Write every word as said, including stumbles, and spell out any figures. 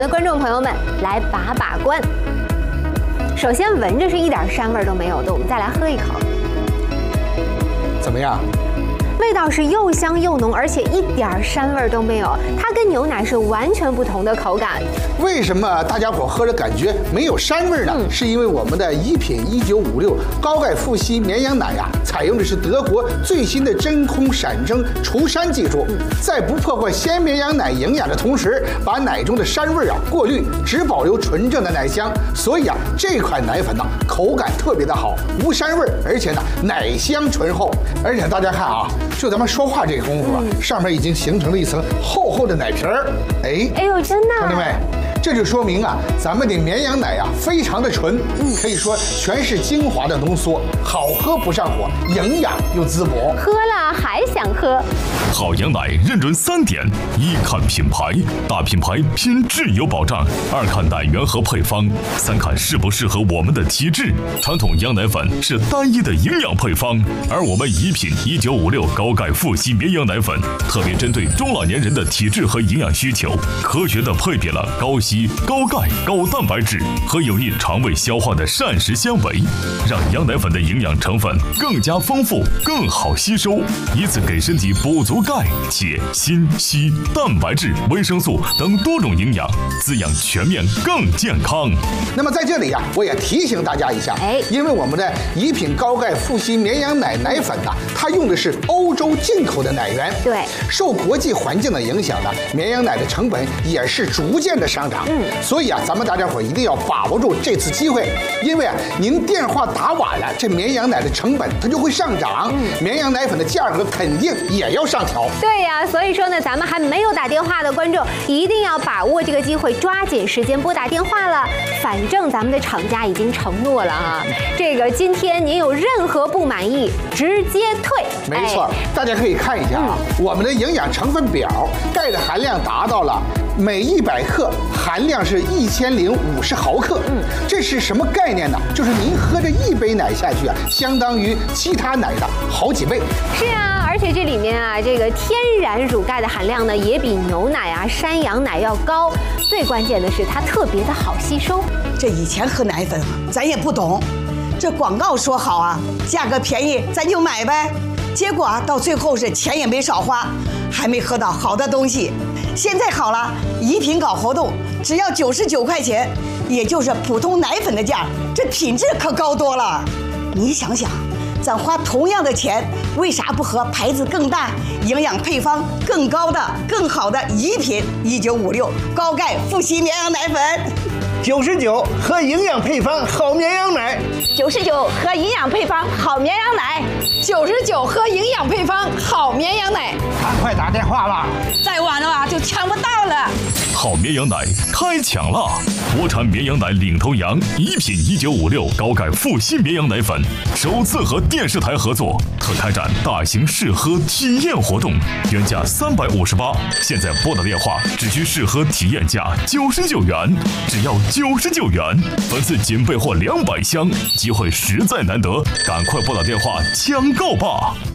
的观众朋友们来把把关。首先闻着是一点膻味都没有的，我们再来喝一口， 怎么样？ 味道是又香又浓，而且一点膻味都没有，它跟牛奶是完全不同的口感。 为什么大家伙喝着感觉没有膻味呢？嗯、是因为我们的一品一九五六高钙富硒绵羊奶呀、啊，采用的是德国最新的真空闪蒸除膻技术，嗯、在不破坏鲜绵羊奶营养的同时，把奶中的膻味啊过滤，只保留纯正的奶香。所以啊，这款奶粉呢、啊，口感特别的好，无膻味，而且呢奶香醇厚。而且大家看啊。就咱们说话这个功夫啊，嗯、上面已经形成了一层厚厚的奶皮儿。哎， 哎呦，真的！ 同志们，这就说明啊，咱们的绵羊奶啊，非常的纯，嗯，可以说全是精华的浓缩，好喝不上火，营养又滋补。 喝了还想喝。 好羊奶认准三点：一看品牌，大品牌拼质有保障；二看奶源和配方；三看适不适合我们的体质。传统羊奶粉是单一的营养配方，而我们宜品一九五六高钙富硒绵羊奶粉特别针对中老年人的体质和营养需求，科学的配比了高硒、高钙、高蛋白质和有益肠胃消化的膳食纤维，让羊奶粉的营养成分更加丰富、更好吸收，以此给身体补足钙、铁、锌、硒、蛋白质、维生素等多种营养，滋养全面更健康。 那么在这里呀、啊，我也提醒大家一下，哎，因为我们的宜品高钙富硒绵羊奶奶粉呐、啊，它用的是欧洲进口的奶源， 对， 受国际环境的影响呢，绵羊奶的成本也是逐渐的上涨。嗯，所以啊，咱们大家伙一定要把握住这次机会，因为啊，您电话打晚了，这绵羊奶的成本它就会上涨，嗯、绵羊奶粉的价格肯定也要上调。 对呀、啊，所以说呢，咱们还没有打电话的观众一定要把握这个机会，抓紧时间拨打电话了。反正咱们的厂家已经承诺了啊，这个今天您有任何不满意，直接退。 没错，哎、大家可以看一下啊，嗯、我们的营养成分表，钙的含量达到了。每一百克含量是一千零五十毫克，嗯，这是什么概念呢？就是您喝这一杯奶下去啊，相当于其他奶的好几倍。 是啊，而且这里面啊，这个天然乳钙的含量呢，也比牛奶啊、山羊奶要高。最关键的是，它特别的好吸收。 这以前喝奶粉啊，咱也不懂，这广告说好啊，价格便宜咱就买呗。结果啊，到最后是钱也没少花，还没喝到好的东西。现在好了，宜品搞活动，只要九十九块钱，也就是普通奶粉的价，这品质可高多了。你想想，咱花同样的钱，为啥不和牌子更大、营养配方更高的、更好的宜品一九五六高钙富硒绵羊奶粉？ 九十九喝营养配方好绵羊奶， 九十九喝营养配方好绵羊奶， 九十九喝营养配方好绵羊奶。 赶快打电话吧， 再晚的话就抢不到了。 好绵羊奶开抢了！国产绵羊奶领头羊宜品一九五六高钙富硒绵羊奶粉首次和电视台合作，特开展大型试喝体验活动，原价三百五十八，现在拨打电话只需试喝体验价九十九元，只要九十九元，本次仅备货两百箱，机会实在难得，赶快拨打电话抢购吧！